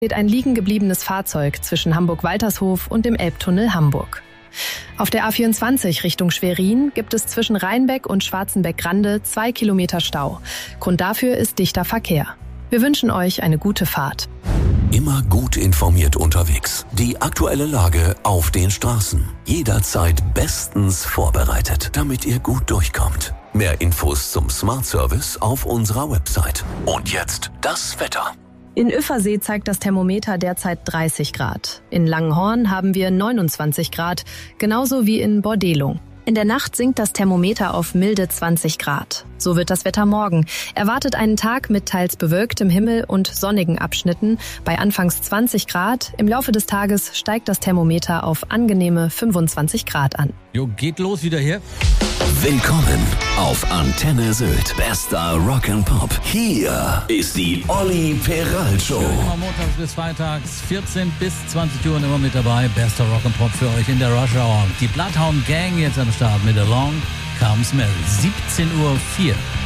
steht ein liegen gebliebenes Fahrzeug zwischen Hamburg-Waltershof und dem Elbtunnel Hamburg. Auf der A24 Richtung Schwerin gibt es zwischen Rheinbeck und Schwarzenbeck-Grande 2 Kilometer Stau. Grund dafür ist dichter Verkehr. Wir wünschen euch eine gute Fahrt. Immer gut informiert unterwegs. Die aktuelle Lage auf den Straßen. Jederzeit bestens vorbereitet, damit ihr gut durchkommt. Mehr Infos zum Smart Service auf unserer Website. Und jetzt das Wetter. In Üffersee zeigt das Thermometer derzeit 30 Grad. In Langenhorn haben wir 29 Grad, genauso wie in Bordelung. In der Nacht sinkt das Thermometer auf milde 20 Grad. So wird das Wetter morgen. Erwartet einen Tag mit teils bewölktem Himmel und sonnigen Abschnitten. Bei anfangs 20 Grad. Im Laufe des Tages steigt das Thermometer auf angenehme 25 Grad an. Jo, geht los wieder hier. Willkommen auf Antenne Sylt. Bester Rock'n'Pop. Hier ist die Olli Peral Show. Immer montags bis freitags, 14 bis 20 Uhr immer mit dabei. Bester Rock'n'Pop für euch in der Rush Hour. Die Bloodhound Gang jetzt am Start mit Along Comes Mary. 17:04 Uhr.